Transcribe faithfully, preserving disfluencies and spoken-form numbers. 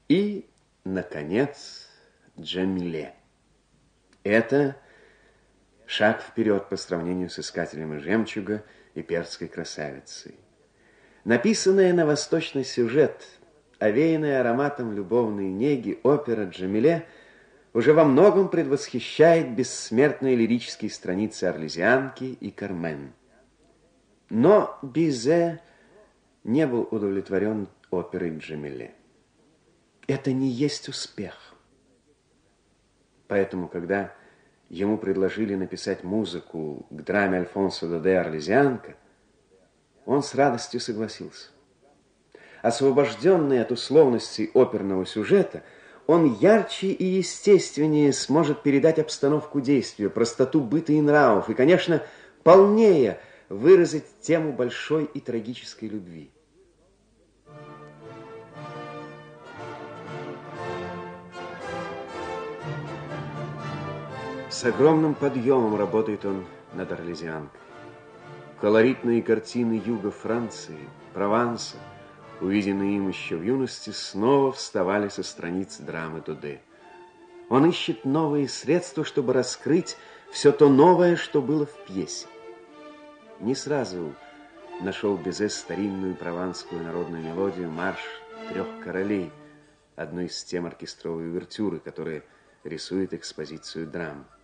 И, наконец, Джамиле. Это шаг вперед по сравнению с «Искателем жемчуга» и «Перской красавицей». Написанная на восточный сюжет, овеянная ароматом любовной неги, опера «Джамиле» уже во многом предвосхищает бессмертные лирические страницы «Орлезианки» и «Кармен». Но Бизе не был удовлетворен оперой «Джамиле». Это не есть успех. Поэтому, когда ему предложили написать музыку к драме Альфонсо Доде «Орлезианка», он с радостью согласился. Освобожденный от условностей оперного сюжета, он ярче и естественнее сможет передать обстановку действия, простоту быта и нравов, и, конечно, полнее выразить тему большой и трагической любви. С огромным подъемом работает он над «Орлезианкой». Колоритные картины юга Франции, Прованса, увиденные им еще в юности, снова вставали со страниц драмы Доде. Он ищет новые средства, чтобы раскрыть все то новое, что было в пьесе. Не сразу нашел Бизе старинную прованскую народную мелодию «Марш трех королей», одну из тем оркестровой увертюры, которая рисует экспозицию драмы.